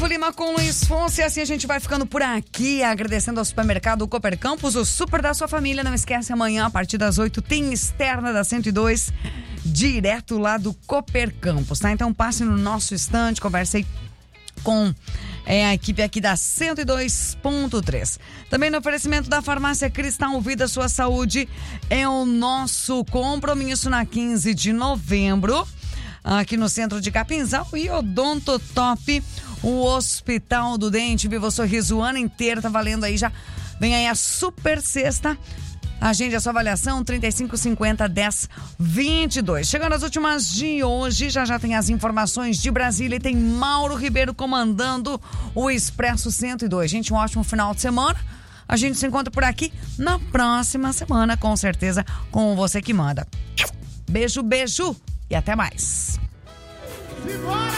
Gustavo Lima com Luiz Fonse. E assim a gente vai ficando por aqui, agradecendo ao supermercado Cooper Campos, o super da sua família. Não esquece, amanhã, a partir das 8, tem externa da 102, direto lá do Cooper Campos, tá? Então passe no nosso estande, conversei com a equipe aqui da 102.3. Também no oferecimento da Farmácia Cristal Vida, sua saúde é o nosso compromisso na 15 de novembro. Aqui no centro de Capinzal, e Odonto Top, o Hospital do Dente. Viva o sorriso o ano inteiro, tá valendo aí já. Vem aí a super sexta. Agende a sua avaliação, 3550-1022. Chegando às últimas de hoje, já tem as informações de Brasília e tem Mauro Ribeiro comandando o Expresso 102. Gente, um ótimo final de semana. A gente se encontra por aqui na próxima semana, com certeza, com você que manda. Beijo, beijo e até mais.